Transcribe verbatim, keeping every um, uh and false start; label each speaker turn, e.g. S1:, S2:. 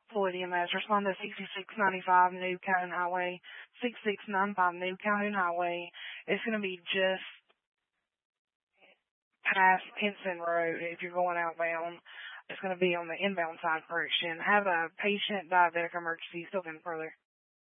S1: Floyd E M S. Respond to sixty-six ninety-five New Calhoun Highway, sixty-six ninety-five New Calhoun Highway. It's going to be just past Pinson Road if you're going outbound. It's going to be on the inbound side, correction. Have a patient diabetic emergency. Still been further.